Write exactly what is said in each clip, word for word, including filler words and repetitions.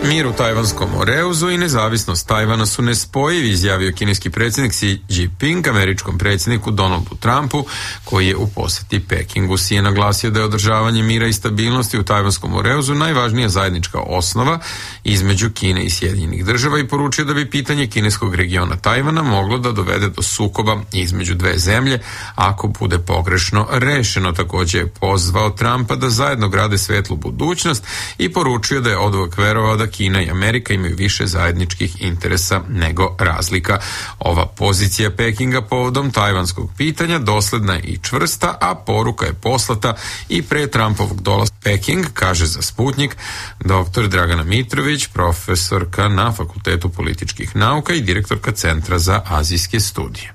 Mir u Tajvanskom Moreuzu i nezavisnost Tajvana su nespojivi, izjavio kineski predsjednik Xi Jinping američkom predsjedniku Donaldu Trumpu, koji je u posjeti Pekingu. Xi je naglasio da je održavanje mira i stabilnosti u Tajvanskom Moreuzu najvažnija zajednička osnova između Kine i Sjedinjenih država i poručio da bi pitanje kineskog regiona Tajvana moglo da dovede do sukoba između dve zemlje ako bude pogrešno rešeno. Također je pozvao Trumpa da zajedno grade svetlu budućnost i poručio da je oduvek verovao da Kina i Amerika imaju više zajedničkih interesa nego razlika. Ova pozicija Pekinga povodom tajvanskog pitanja dosledna je i čvrsta, a poruka je poslata i pre Trumpovog dolaska. Peking, kaže za Sputnik doktor Dragana Mitrović, profesorka na Fakultetu političkih nauka i direktorka Centra za azijske studije.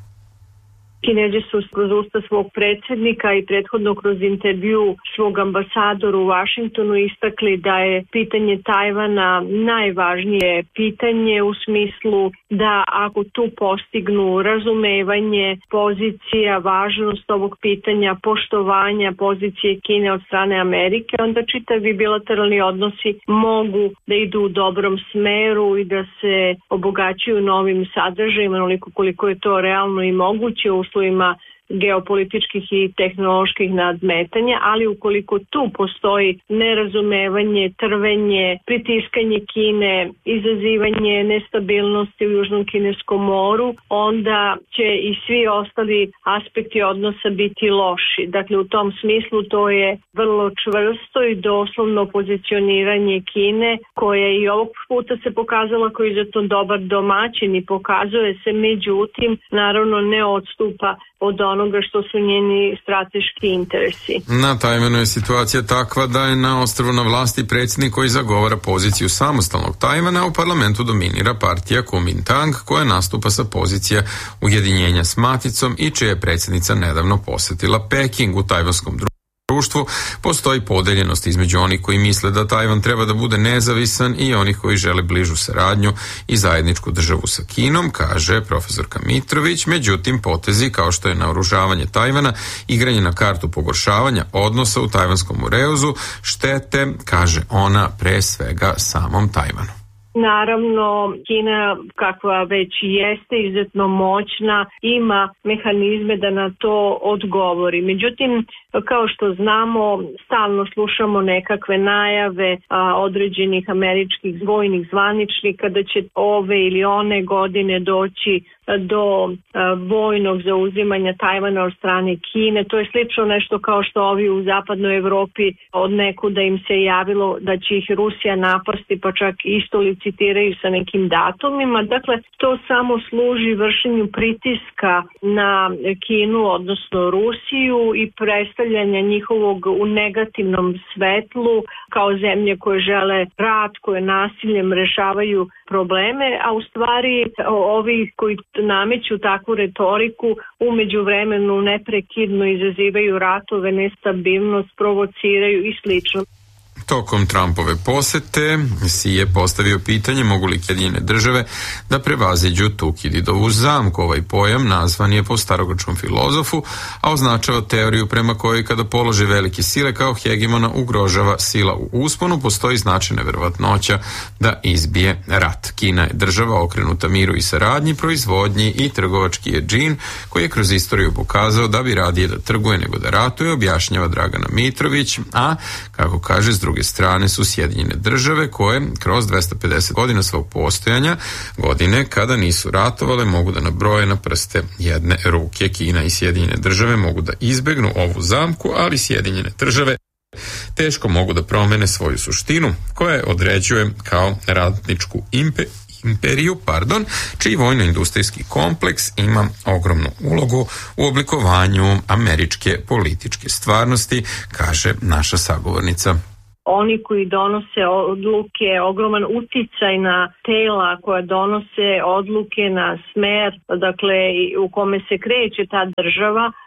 Kinezi su kroz usta svog predsjednika i prethodno kroz intervju svog ambasadora u Vašingtonu istakli da je pitanje Tajvana najvažnije pitanje u smislu da ako tu postignu razumevanje pozicija, važnost ovog pitanja, poštovanja pozicije Kine od strane Amerike, onda čitavi bilateralni odnosi mogu da idu u dobrom smeru i da se obogaćuju novim sadržajima, onoliko koliko je to realno i moguće u uslovima geopolitičkih i tehnoloških nadmetanja, ali ukoliko tu postoji nerazumevanje, trvenje, pritiskanje Kine, izazivanje nestabilnosti u Južnom Kineskom moru, onda će i svi ostali aspekti odnosa biti loši. Dakle, u tom smislu to je vrlo čvrsto i doslovno pozicioniranje Kine, koja i ovog puta se pokazala kao izuzetno dobar domaćin i pokazuje se, međutim, naravno ne odstupa od onoga što su njeni strateški interesi. Na Tajvanu je situacija takva da je na ostrvu na vlasti predsjednik koji zagovara poziciju samostalnog Tajvana. U parlamentu dominira partija Kuomintang, koja nastupa sa pozicija ujedinjenja s maticom i čija je predsjednica nedavno posjetila Peking. U tajvanskom društvu društvu postoji podeljenost između onih koji misle da Tajvan treba da bude nezavisan i onih koji žele bližu saradnju i zajedničku državu sa Kinom, kaže profesorka Mitrović. Međutim, potezi kao što je naoružavanje Tajvana, igranje na kartu pogoršavanja odnosa u Tajvanskom Moreuzu štete, kaže ona, pre svega samom Tajvanu. Naravno, Kina, kakva već jeste izuzetno moćna, ima mehanizme da na to odgovori. Međutim, kao što znamo, stalno slušamo nekakve najave a, određenih američkih vojnih zvaničnika da će ove ili one godine doći do a, vojnog zauzimanja Tajvana od strane Kine. To je slično nešto kao što ovi u zapadnoj Evropi od nekuda im se javilo da će ih Rusija napasti, pa čak isto licitiraju sa nekim datumima. Dakle, to samo služi vršenju pritiska na Kinu, odnosno Rusiju, i predstavljanja njihovog u negativnom svetlu kao zemlje koje žele rat, koje nasiljem rešavaju probleme, a u stvari ovi koji nameću takvu retoriku u međuvremenu neprekidno izazivaju ratove, nestabilnost, provociraju i slično. Tokom Trumpove posete Xi je postavio pitanje mogu li Sjedinjene države da prevaziđu Tukididovu zamku. Ovaj pojam nazvan je po starogrčkom filozofu, a označava teoriju prema kojoj kada polože velike sile kao hegemona ugrožava sila u usponu, postoji značajna verovatnoća da izbije rat. Kina je država okrenuta miru i saradnji, proizvodnji i trgovački je džin koji je kroz istoriju pokazao da bi radije da trguje nego da ratuje, objašnjava Dragana Mitrović, a kako kaže, s druge strane su Sjedinjene države koje kroz dvesta pedeset godina svog postojanja, godine kada nisu ratovale, mogu da nabroje na prste jedne ruke. Kina i Sjedinjene države mogu da izbegnu ovu zamku, ali Sjedinjene države teško mogu da promene svoju suštinu koja je određuje kao ratničku impe imperiju, pardon, čiji vojno-industrijski kompleks ima ogromnu ulogu u oblikovanju američke političke stvarnosti, kaže naša sagovornica. Oni koji donose odluke, ogroman uticaj na tela koja donose odluke na smer, dakle u kome se kreće ta država,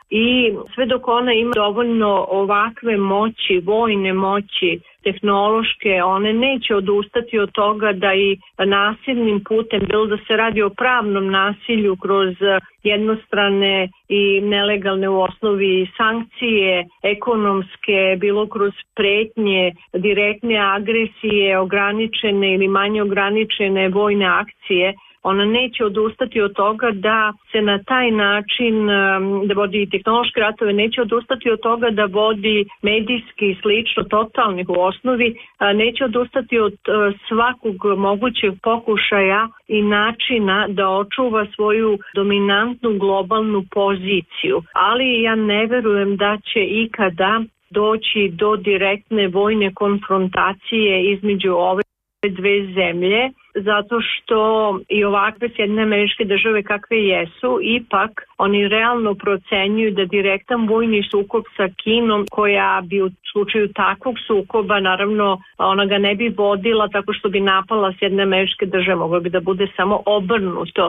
i sve dok ona ima dovoljno ovakve moći, vojne moći, tehnološke, one neće odustati od toga da i nasilnim putem, bilo da se radi o pravnom nasilju kroz jednostrane i nelegalne u osnovi sankcije, ekonomske, bilo kroz pretnje, direktne agresije, ograničene ili manje ograničene vojne akcije, ona neće odustati od toga da se na taj način, da vodi tehnološke ratove, neće odustati od toga da vodi medijski i slično, totalnih u osnovi, neće odustati od svakog mogućeg pokušaja i načina da očuva svoju dominantnu globalnu poziciju. Ali ja ne verujem da će ikada doći do direktne vojne konfrontacije između ove dve zemlje, zato što i ovakve Sjedinjene Američke Države kakve jesu, ipak oni realno procenjuju da direktan vojni sukob sa Kinom, koja bi u slučaju takvog sukoba, naravno ona ga ne bi vodila tako što bi napala Sjedinjene Američke Države, moglo bi da bude samo obrnuto.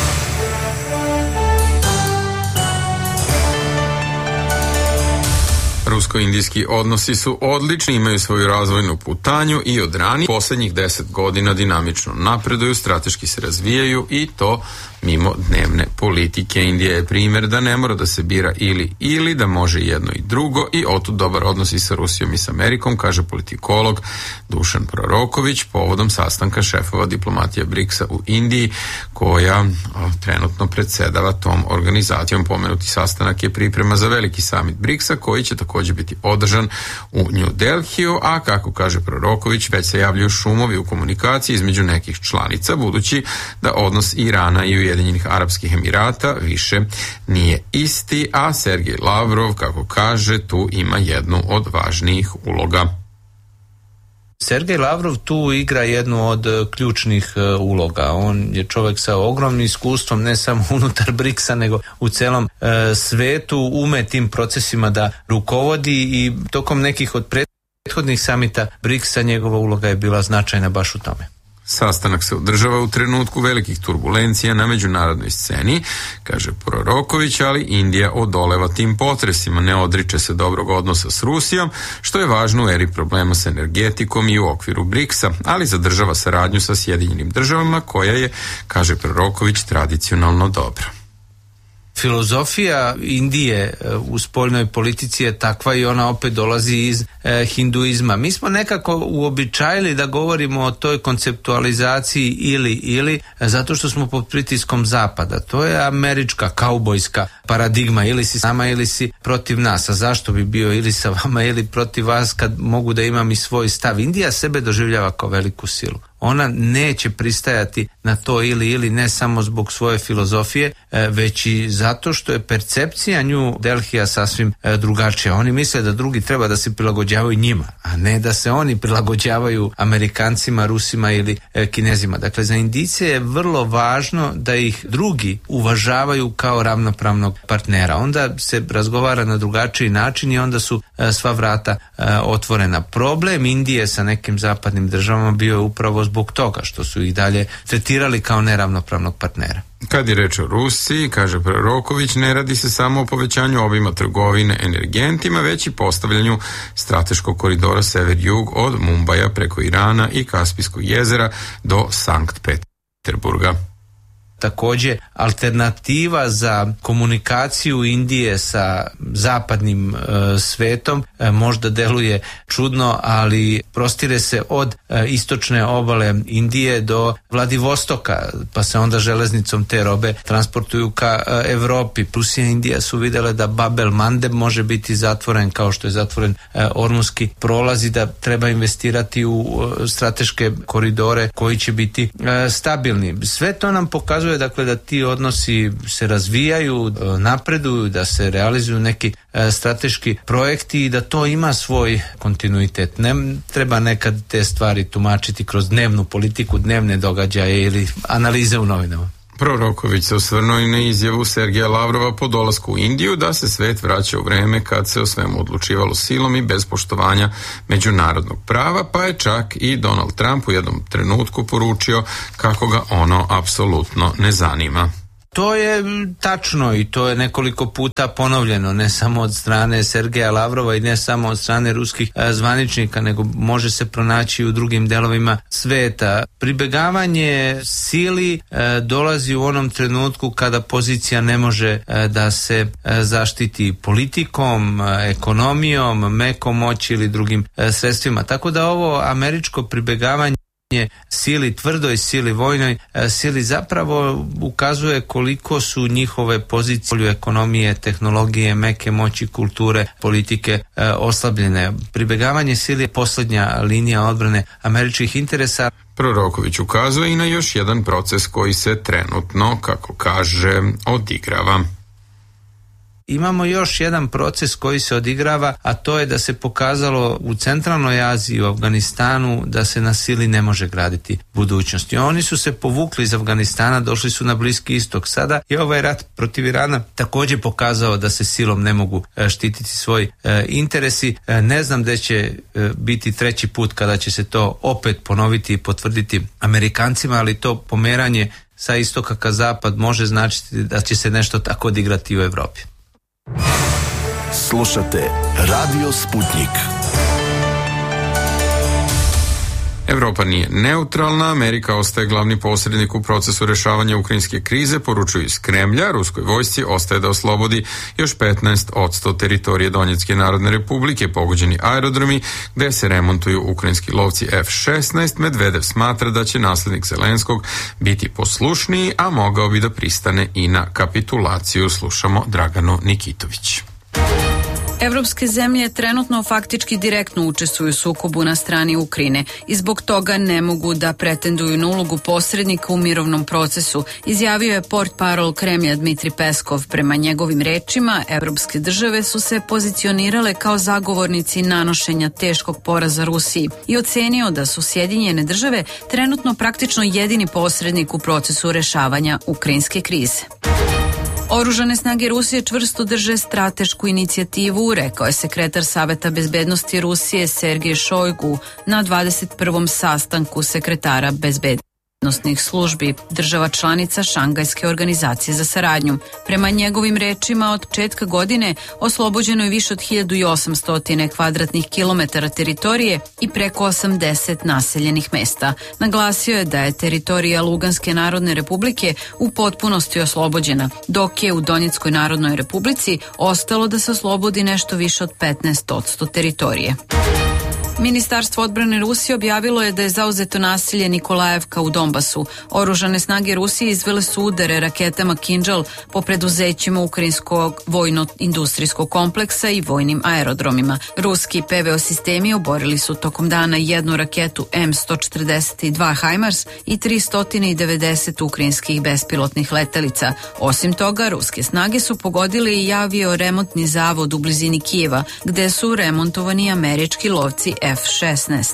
Rusko-indijski odnosi su odlični, imaju svoju razvojnu putanju i od ranije posljednjih deset godina dinamično napreduju, strateški se razvijaju i to mimo dnevne politike. Indija je primjer da ne mora da se bira ili ili, da može jedno i drugo i otud dobar odnos i sa Rusijom i sa Amerikom, kaže politikolog Dušan Proroković povodom sastanka šefova diplomatije briksa u Indiji, koja o, trenutno predsedava tom organizacijom. Pomenuti sastanak je priprema za veliki samit briksa koji će također biti održan u New Delhiju, a kako kaže Proroković, već se javljaju šumovi u komunikaciji između nekih članica, budući da odnos Irana i Ujedinjenih Arapskih Emirata više nije isti, a Sergej Lavrov, kako kaže, tu ima jednu od važnijih uloga. Sergej Lavrov tu igra jednu od ključnih uloga. On je čovjek sa ogromnim iskustvom, ne samo unutar briksa, nego u celom e, svetu, ume tim procesima da rukovodi i tokom nekih od prethodnih samita briksa njegova uloga je bila značajna baš u tome. Sastanak se održava u trenutku velikih turbulencija na međunarodnoj sceni, kaže Proroković, ali Indija odoleva tim potresima, ne odriče se dobrog odnosa s Rusijom, što je važno u eri problema s energetikom i u okviru briksa, ali zadržava saradnju sa Sjedinjenim Državama, koja je, kaže Proroković, tradicionalno dobra. Filozofija Indije u spoljnoj politici je takva i ona opet dolazi iz e, hinduizma. Mi smo nekako uobičajili da govorimo o toj konceptualizaciji ili ili zato što smo pod pritiskom zapada. To je američka kaubojska paradigma, ili si sama ili si protiv nas. A zašto bi bio ili sa vama ili protiv vas kad mogu da imam i svoj stav? Indija sebe doživljava kao veliku silu. Ona neće pristajati na to ili ili, ne samo zbog svoje filozofije, već i zato što je percepcija New Delhija sasvim drugačija. Oni misle da drugi treba da se prilagođavaju njima, a ne da se oni prilagođavaju Amerikancima, Rusima ili Kinezima. Dakle, za Indijce je vrlo važno da ih drugi uvažavaju kao ravnopravnog partnera. Onda se razgovara na drugačiji način i onda su sva vrata otvorena. Problem Indije sa nekim zapadnim državama bio je upravo zbog toga što su ih dalje tretirali kao neravnopravnog partnera. Kad je reč o Rusiji, kaže Proroković, ne radi se samo o povećanju obima trgovine energentima, već i postavljanju strateškog koridora sever-jug od Mumbaja preko Irana i Kaspijskog jezera do Sankt Peterburga. Također, alternativa za komunikaciju Indije sa zapadnim e, svetom e, možda deluje čudno, ali prostire se od e, istočne obale Indije do Vladivostoka, pa se onda železnicom te robe transportuju ka e, Evropi. Rusija i Indija su vidjele da Babel Mandeb može biti zatvoren kao što je zatvoren e, Ormuski prolaz i da treba investirati u e, strateške koridore koji će biti e, stabilni. Sve to nam pokazuje dakle da ti odnosi se razvijaju, napreduju, da se realizuju neki e, strateški projekti i da to ima svoj kontinuitet. Ne treba nekad te stvari tumačiti kroz dnevnu politiku, dnevne događaje ili analize u novinama. Proroković se osvrnuo i na izjavu Sergeja Lavrova po dolasku u Indiju da se svet vraća u vreme kad se o svemu odlučivalo silom i bez poštovanja međunarodnog prava, pa je čak i Donald Trump u jednom trenutku poručio kako ga ono apsolutno ne zanima. To je tačno i to je nekoliko puta ponovljeno, ne samo od strane Sergeja Lavrova i ne samo od strane ruskih zvaničnika, nego može se pronaći u drugim delovima sveta. Pribegavanje sili e, dolazi u onom trenutku kada pozicija ne može e, da se e, zaštiti politikom, e, ekonomijom, mekom moći ili drugim e, sredstvima. Tako da ovo američko pribegavanje sili, tvrdoj sili, vojnoj sili zapravo ukazuje koliko su njihove pozicije ekonomije, tehnologije, meke moći, kulture, politike e, oslabljene. Pribegavanje sili je posljednja linija odbrane američkih interesa. Proroković ukazuje i na još jedan proces koji se trenutno, kako kaže, odigrava. Imamo još jedan proces koji se odigrava, a to je da se pokazalo u centralnoj Aziji, u Afganistanu, da se na sili ne može graditi budućnost. I oni su se povukli iz Afganistana, došli su na Bliski istok. Sada je ovaj rat protiv Irana također pokazao da se silom ne mogu štititi svoji e, interesi. E, ne znam gde će e, biti treći put kada će se to opet ponoviti i potvrditi Amerikancima, ali to pomeranje sa istoka ka zapad može značiti da će se nešto tako odigrati u Evropi. Slušate Radio Sputnik. Europa nije neutralna, Amerika ostaje glavni posrednik u procesu rešavanja ukrajinske krize, poručuju iz Kremlja. Ruskoj vojsci ostaje da oslobodi još petnaest posto teritorije Donjetske narodne republike, pogođeni aerodromi gde se remontuju ukrajinski lovci F šesnaest. Medvedev smatra da će naslednik Zelenskog biti poslušniji, a mogao bi da pristane i na kapitulaciju. Slušamo Draganu Nikitović. Evropske zemlje trenutno faktički direktno učestvuju u sukobu na strani Ukrajine i zbog toga ne mogu da pretenduju na ulogu posrednika u mirovnom procesu, izjavio je portparol Kremlja Dmitri Peskov. Prema njegovim rečima, evropske države su se pozicionirale kao zagovornici nanošenja teškog poraza Rusiji i ocenio da su Sjedinjene države trenutno praktično jedini posrednik u procesu rešavanja ukrajinske krize. Oružane snage Rusije čvrsto drže stratešku inicijativu, rekao je sekretar Saveta bezbednosti Rusije Sergej Šojgu na dvadeset prvom sastanku sekretara bezbednosnih službi država članica Šangajske organizacije za saradnju. Prema njegovim rečima, od početka godine oslobođeno je više od hiljadu osamsto kvadratnih kilometara teritorije i preko osamdeset naseljenih mesta. Naglasio je da je teritorija Luganske narodne republike u potpunosti oslobođena, dok je u Donjeckoj narodnoj republici ostalo da se oslobodi nešto više od petnaest posto teritorije. Ministarstvo odbrane Rusije objavilo je da je zauzeto naselje Nikolajevka u Donbasu. Oružane snage Rusije izvele su udare raketama Kinžal po preduzećima ukrajinskog vojno-industrijskog kompleksa i vojnim aerodromima. Ruski P V O sistemi oborili su tokom dana jednu raketu M sto četrdeset dva HIMARS i tristo devedeset ukrajinskih bespilotnih letelica. Osim toga, ruske snage su pogodile i avio remontni zavod u blizini Kijeva, gde su remontovani američki lovci F šesnaest.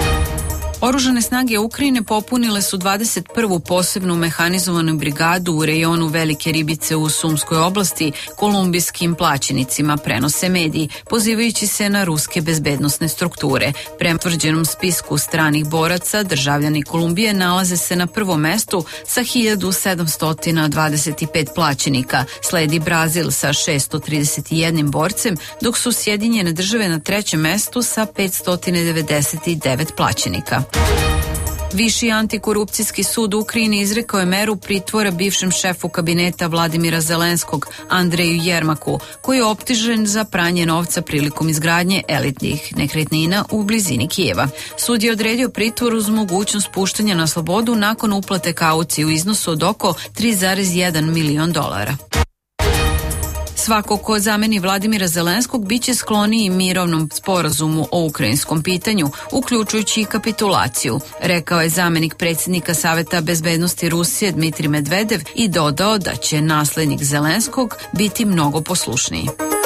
Oružane snage Ukrajine popunile su dvadeset prvu posebnu mehanizovanu brigadu u rejonu Velike Ribice u Sumskoj oblasti kolumbijskim plaćenicima, prenose mediji, pozivajući se na ruske bezbednosne strukture. Prema tvrđenom spisku stranih boraca, državljani Kolumbije nalaze se na prvom mestu sa hiljadu sedamsto dvadeset pet plaćenika, sledi Brazil sa šessto trideset jedan borcem, dok su Sjedinjene države na trećem mestu sa petsto devedeset devet plaćenika. Viši antikorupcijski sud u Ukrajini izrekao je meru pritvora bivšem šefu kabineta Vladimira Zelenskog, Andreju Jermaku, koji je optužen za pranje novca prilikom izgradnje elitnih nekretnina u blizini Kijeva. Sud je odredio pritvor uz mogućnost puštanja na slobodu nakon uplate kaucije u iznosu od oko tri zarez jedan milion dolara. Svako ko zameni Vladimira Zelenskog biće skloniji mirovnom sporazumu o ukrajinskom pitanju, uključujući i kapitulaciju, rekao je zamenik predsjednika Saveta bezbednosti Rusije Dmitri Medvedev i dodao da će naslednik Zelenskog biti mnogo poslušniji.